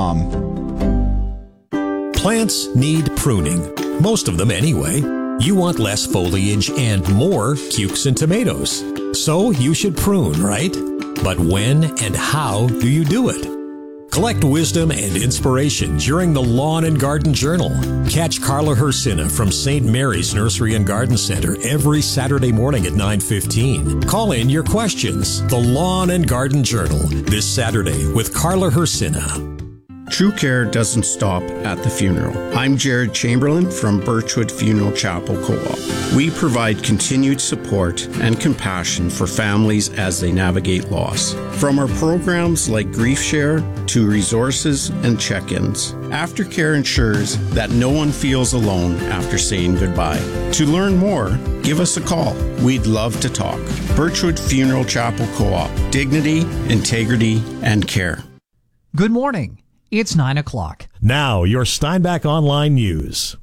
Plants need pruning. Most of them anyway. You want less foliage and more cukes and tomatoes. So you should prune, right? But when and how do you do it? Collect wisdom and inspiration during the Lawn and Garden Journal. Catch Carla Hersina from St. Mary's Nursery and Garden Center every Saturday morning at 9:15. Call in your questions. The Lawn and Garden Journal this Saturday with Carla Hersina. True care doesn't stop at the funeral. I'm Jared Chamberlain from Birchwood Funeral Chapel Co-op. We provide continued support and compassion for families as they navigate loss. From our programs like Grief Share to resources and check-ins, Aftercare ensures that no one feels alone after saying goodbye. To learn more, give us a call. We'd love to talk. Birchwood Funeral Chapel Co-op. Dignity, integrity, and care. Good morning. It's 9 o'clock. Now, your Steinbach Online News.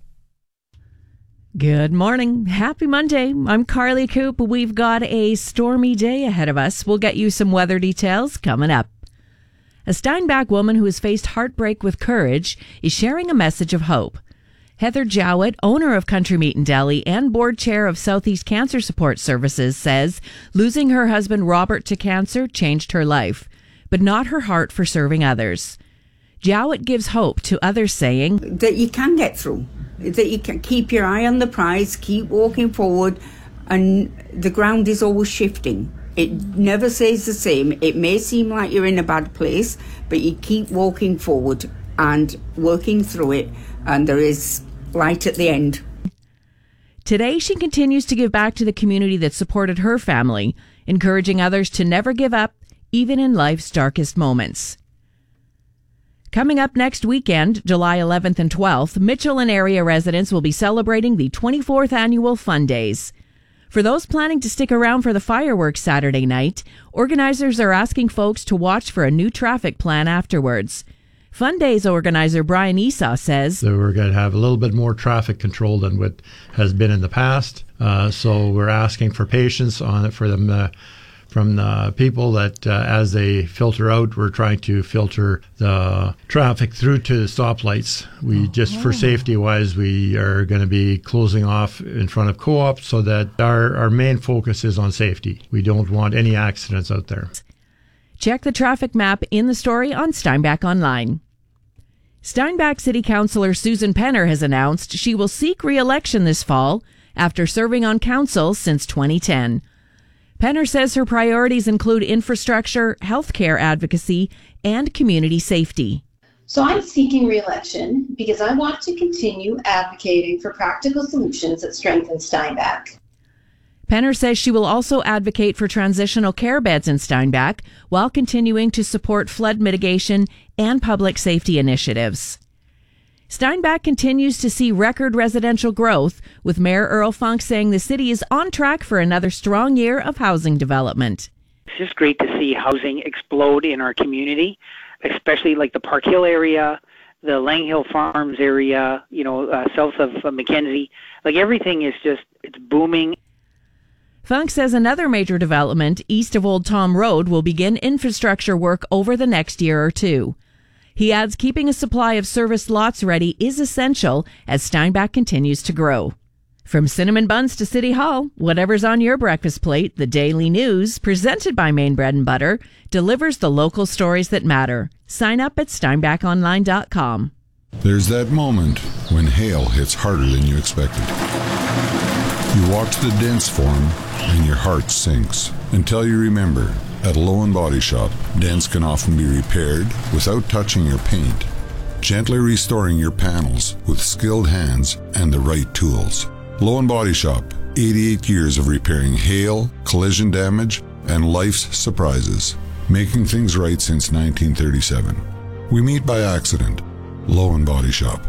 Good morning. Happy Monday. I'm Carly Coop. We've got a stormy day ahead of us. We'll get you some weather details coming up. A Steinbach woman who has faced heartbreak with courage is sharing a message of hope. Heather Jowett, owner of Country Meat and Deli and board chair of Southeast Cancer Support Services, says losing her husband Robert to cancer changed her life, but not her heart for serving others. Jowett gives hope to others, saying that you can get through, that you can keep your eye on the prize, keep walking forward, and the ground is always shifting. It never stays the same. It may seem like you're in a bad place, but you keep walking forward and working through it, and there is light at the end. Today, she continues to give back to the community that supported her family, encouraging others to never give up, even in life's darkest moments. Coming up next weekend, July 11th and 12th, Mitchell and area residents will be celebrating the 24th annual Fun Days. For those planning to stick around for the fireworks Saturday night, organizers are asking folks to watch for a new traffic plan afterwards. Fun Days organizer Brian Esau says that we're going to have a little bit more traffic control than what has been in the past. So we're asking for patience on it for them. From the people that as they filter out, we're trying to filter the traffic through to the stoplights. Just for safety wise, we are going to be closing off in front of Co-op so that our main focus is on safety. We don't want any accidents out there. Check the traffic map in the story on Steinbach Online. Steinbach City Councillor Susan Penner has announced she will seek re-election this fall after serving on council since 2010. Penner says her priorities include infrastructure, healthcare advocacy, and community safety. So I'm seeking re-election because I want to continue advocating for practical solutions that strengthen Steinbach. Penner says she will also advocate for transitional care beds in Steinbach while continuing to support flood mitigation and public safety initiatives. Steinbach continues to see record residential growth, with Mayor Earl Funk saying the city is on track for another strong year of housing development. It's just great to see housing explode in our community, especially like the Park Hill area, the Lang Hill Farms area, south of Mackenzie. Like everything is it's booming. Funk says another major development east of Old Tom Road will begin infrastructure work over the next year or two. He adds keeping a supply of serviced lots ready is essential as Steinbach continues to grow. From cinnamon buns to City Hall, whatever's on your breakfast plate, the Daily News, presented by Maine Bread and Butter, delivers the local stories that matter. Sign up at steinbachonline.com. There's that moment when hail hits harder than you expected. You watch the dents form and your heart sinks until you remember, at Low & Body Shop, dents can often be repaired without touching your paint, gently restoring your panels with skilled hands and the right tools. Low & Body Shop, 88 years of repairing hail, collision damage, and life's surprises, making things right since 1937. We meet by accident. Low & Body Shop.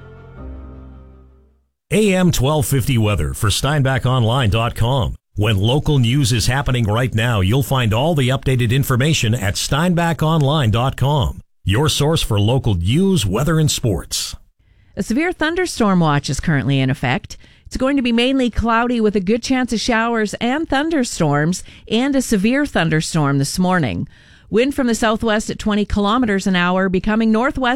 AM 1250 weather for SteinbachOnline.com. When local news is happening right now, you'll find all the updated information at SteinbachOnline.com. Your source for local news, weather, and sports. A severe thunderstorm watch is currently in effect. It's going to be mainly cloudy with a good chance of showers and thunderstorms and a severe thunderstorm this morning. Wind from the southwest at 20 kilometers an hour, becoming northwest